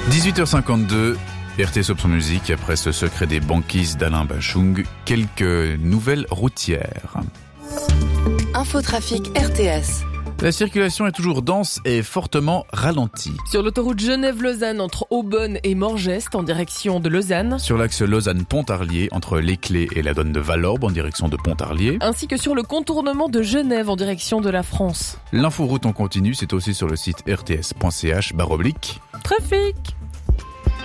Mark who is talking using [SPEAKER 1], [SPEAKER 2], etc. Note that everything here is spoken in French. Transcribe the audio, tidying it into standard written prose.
[SPEAKER 1] 18h52, RTS Option Musique, après ce secret des banquises d'Alain Bachung, quelques nouvelles routières.
[SPEAKER 2] Infotrafic RTS.
[SPEAKER 1] La circulation est toujours dense et fortement ralentie.
[SPEAKER 3] Sur l'autoroute Genève-Lausanne entre Aubonne et Morgest en direction de Lausanne.
[SPEAKER 1] Sur l'axe Lausanne-Pontarlier entre Les Clés et la Donne de Valorbe en direction de Pontarlier.
[SPEAKER 3] Ainsi que sur le contournement de Genève en direction de la France.
[SPEAKER 1] L'inforoute en continu, c'est aussi sur le site rts.ch/trafic.